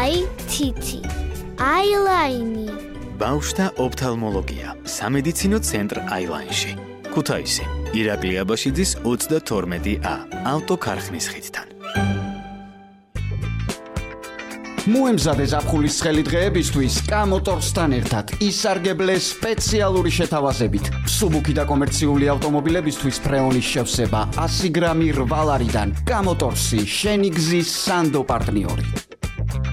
აიტითი, აილაინი. ბავშვთა ოფთალმოლოგია, სამედიცინო ცენტრ აილაინში. ქუთაისი, ირაკლი აბაშიძის 32A, ავტოქარხნის ხიდთან. მოემზადე ზაფხულის ცხელი დღეებისთვის კამოტორსთან ერთად ისარგებლე სპეციალური შეთავაზებით. სუბუქი და კომერციული ავტომობილებისთვის ფრეონის შევსება 100 გრამი რვალარიდან. კამოტორსი, შენი გზის სანდო პარტნიორი.